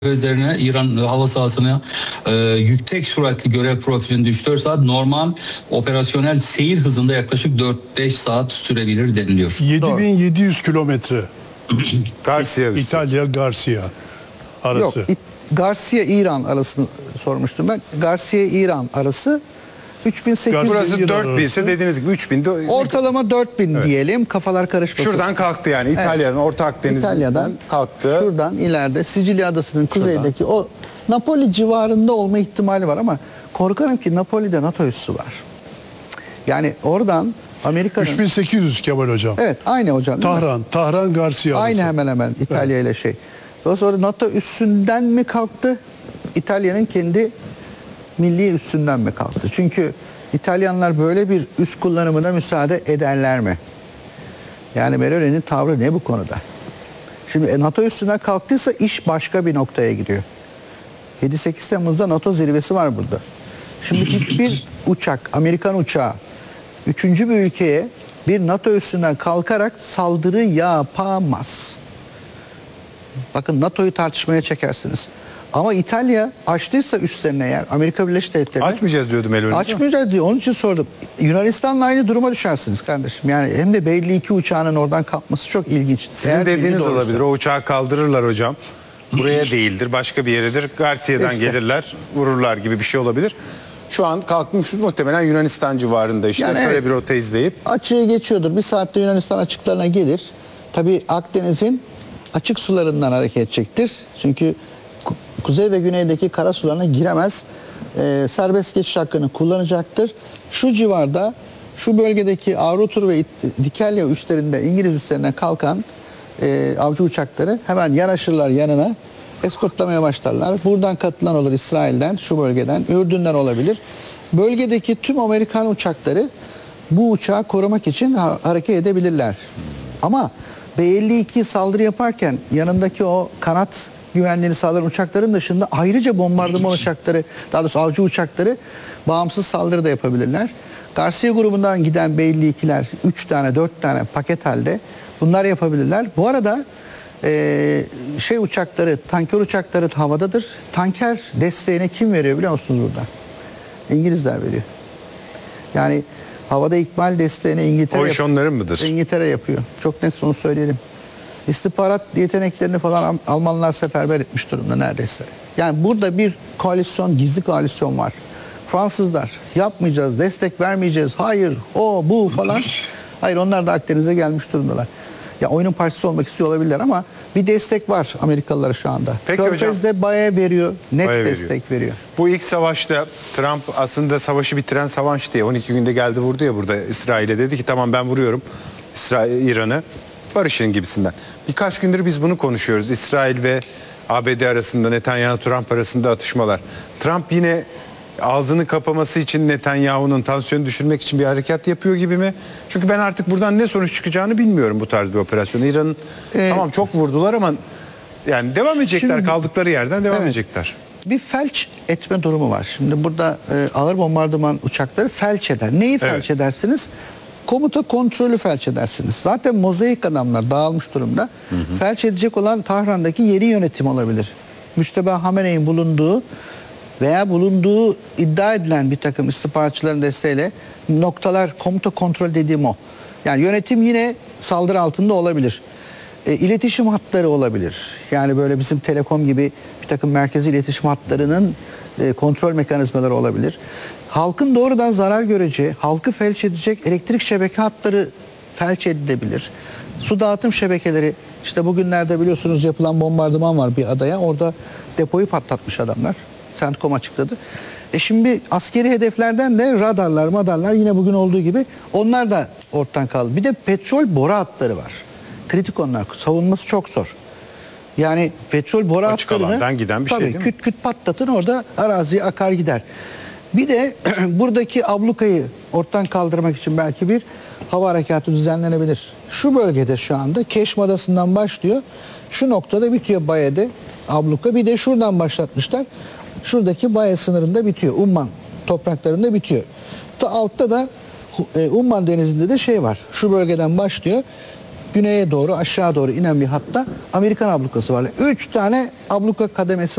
üzerine İran hava sahasına yüksek süratli görev profilinde 3-4 saat, normal operasyonel seyir hızında yaklaşık 4-5 saat sürebilir deniliyor. 7700 kilometre. Garcia üssü. İtalya Garcia arası. Yok, Garcia-İran arasını sormuştum ben. Garcia-İran arası 3800. Burası 4000 ise dediğiniz gibi 3000 de Ortalama 4000 diyelim, kafalar karışmasın. şuradan kalktı yani İtalya'nın Orta Akdeniz'den İtalya'dan kalktı. Şuradan ileride Sicilya Adası'nın kuzeydeki o Napoli civarında olma ihtimali var ama korkarım ki Napoli'de NATO üssü var. Yani oradan Amerika'nın 3800 Kemal Hocam. Evet, aynı hocam. Tahran Garcia arası. Aynı hemen hemen İtalya ile şey. Daha sonra NATO üssünden mi kalktı? İtalya'nın kendi milli üssünden mi kalktı? Çünkü İtalyanlar böyle bir üs kullanımına müsaade ederler mi? Yani Meloni'nin tavrı ne bu konuda? Şimdi NATO üssünden kalktıysa iş başka bir noktaya gidiyor. 7-8 Temmuz'da NATO zirvesi var burada. Şimdi hiçbir uçak, Amerikan uçağı 3. bir ülkeye bir NATO üssünden kalkarak saldırı yapamaz. Bakın, NATO'yu tartışmaya çekersiniz. Ama İtalya açtıysa üstlerine, eğer Amerika Birleşik Devletleri Açmayacağız diyordu Meloni. Açmayacağız diyor. Onun için sordum. Yunanistan'la aynı duruma düşersiniz kardeşim. Yani hem de belli 2 uçağının oradan kalkması çok ilginç. Sizin dediğiniz olabilir. O uçağı kaldırırlar hocam. Buraya değildir, başka bir yeredir. Garcia'dan İşte gelirler, vururlar gibi bir şey olabilir. Şu an kalkmış muhtemelen Yunanistan civarında işte. Yani şöyle evet, bir rota izleyip. açığı geçiyordur. Bir saatte Yunanistan açıklarına gelir. Tabii Akdeniz'in açık sularından hareket edecektir. Çünkü kuzey ve güneydeki kara sularına giremez. Serbest geçiş hakkını kullanacaktır. Şu civarda, şu bölgedeki Avrutur ve Dikelya üslerinde, İngiliz üstlerinden kalkan avcı uçakları hemen yanaşırlar yanına. Eskortlamaya başlarlar. Buradan katılan olur İsrail'den, şu bölgeden, Ürdün'den olabilir. Bölgedeki tüm Amerikan uçakları bu uçağı korumak için hareket edebilirler. Ama B-52 saldırı yaparken yanındaki o kanat güvenliğini sağlayan uçakların dışında ayrıca bombardıman uçakları, daha doğrusu avcı uçakları bağımsız saldırı da yapabilirler. Garcia grubundan giden B-52'ler 3 tane 4 tane paket halde bunlar yapabilirler. Bu arada uçakları, tanker uçakları havadadır. Tanker desteğine kim veriyor biliyor musunuz burada? İngilizler veriyor. Yani havada ikmal desteğini İngiltere O iş onların mıdır? İngiltere yapıyor. Çok net onu söyleyelim. İstihbarat yeteneklerini falan Almanlar seferber etmiş durumda neredeyse. Yani burada bir koalisyon, gizli koalisyon var. Fransızlar yapmayacağız, destek vermeyeceğiz, hayır, o, bu falan. Hayır, onlar da Akdeniz'e gelmiş durumdalar. Ya oyunun parçası olmak istiyor olabilirler ama bir destek var Amerikalılara şu anda. Peki Körfez'de bayağı veriyor, net bayağı destek veriyor. Bu ilk savaşta Trump aslında savaşı bitiren savaş diye 12 günde geldi vurdu ya burada İsrail'e, dedi ki tamam ben vuruyorum İran'ı, barışın gibisinden. Birkaç gündür biz bunu konuşuyoruz. İsrail ve ABD arasında, Netanyahu-Trump arasında atışmalar. Trump yine ağzını kapaması için Netanyahu'nun tansiyonu düşürmek için bir harekat yapıyor gibi mi? Çünkü ben artık buradan ne sonuç çıkacağını bilmiyorum bu tarz bir operasyonu. İran'ın tamam çok vurdular ama yani devam edecekler, şimdi, kaldıkları yerden devam edecekler. Bir felç etme durumu var. Şimdi burada ağır bombardıman uçakları felç eder. Neyi felç edersiniz? Komuta kontrolü felç edersiniz. Zaten mozaik adamlar dağılmış durumda. Felç edecek olan Tahran'daki yeni yönetim olabilir. Müçteba Hamene'nin bulunduğu veya bulunduğu iddia edilen bir takım istihbaratçıların desteğiyle noktalar, komuta kontrol dediğim o. Yani yönetim yine saldırı altında olabilir. İletişim hatları olabilir. Yani böyle bizim Telekom gibi bir takım merkezi iletişim hatlarının kontrol mekanizmaları olabilir. Halkın doğrudan zarar göreceği, halkı felç edecek elektrik şebeke hatları felç edilebilir. Su dağıtım şebekeleri, işte bugünlerde biliyorsunuz yapılan bombardıman var bir adaya. Orada depoyu patlatmış adamlar. CENTCOM açıkladı. Şimdi askeri hedeflerden de radarlar yine bugün olduğu gibi onlar da ortadan kaldı. Bir de petrol boru hatları var. Kritik onlar. Savunması çok zor. Yani petrol boru açık hatlarını alandan giden bir şey değil mi? küt küt patlatın, orada araziye akar gider. Bir de buradaki ablukayı ortadan kaldırmak için belki bir hava harekatı düzenlenebilir. Şu bölgede şu anda Keşm Adası'ndan başlıyor. Şu noktada bitiyor Baye'de abluka. Bir de şuradan başlatmışlar. Şuradaki Baye sınırında bitiyor. Umman topraklarında bitiyor. Altta da Umman Denizi'nde de şey var. Şu bölgeden başlıyor. güneye doğru aşağı doğru inen bir hatta Amerikan ablukası var. 3 tane abluka kademesi